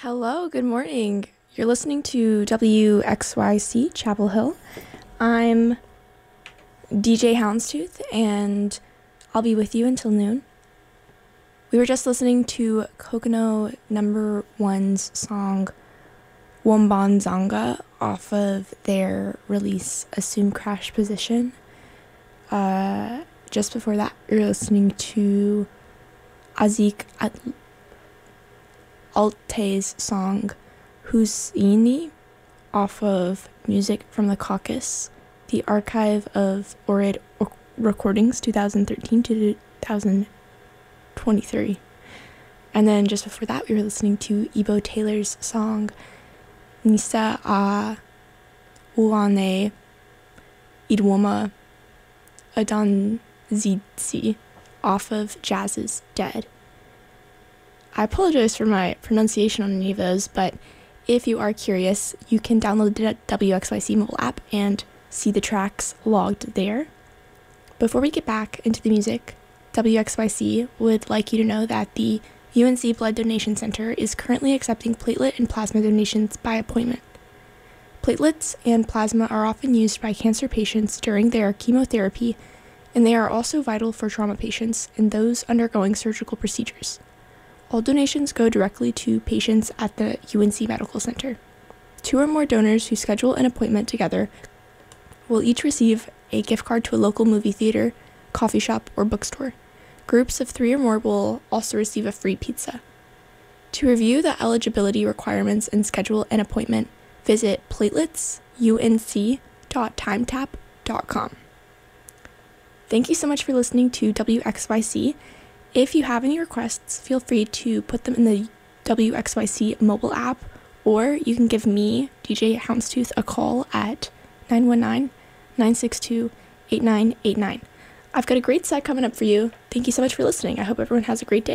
Hello, good morning. You're listening to WXYC Chapel Hill. I'm DJ Houndstooth, and I'll be with you until noon. We were just listening to Kokono Number One's song Wombanzanga off of their release Assume Crash Position. Just before that, we were listening to Azik Alte's song Husseini off of Music from the Caucasus, the archive of Orid Recordings 2013 to 2023. And then just before that, we were listening to Ebo Taylor's song Nisa a Uane Idwoma Adanzidzi off of Jazz's Dead. I apologize for my pronunciation on any of those, but if you are curious, you can download the WXYC mobile app and see the tracks logged there. Before we get back into the music, WXYC would like you to know that the UNC Blood Donation Center is currently accepting platelet and plasma donations by appointment. Platelets and plasma are often used by cancer patients during their chemotherapy, and they are also vital for trauma patients and those undergoing surgical procedures. All donations go directly to patients at the UNC Medical Center. 2 or more donors who schedule an appointment together will each receive a gift card to a local movie theater, coffee shop, or bookstore. Groups of 3 or more will also receive a free pizza. To review the eligibility requirements and schedule an appointment, visit plateletsunc.timetap.com. Thank you so much for listening to WXYC. If you have any requests, feel free to put them in the WXYC mobile app, or you can give me, DJ Houndstooth, a call at 919-962-8989. I've got a great set coming up for you. Thank you so much for listening. I hope everyone has a great day.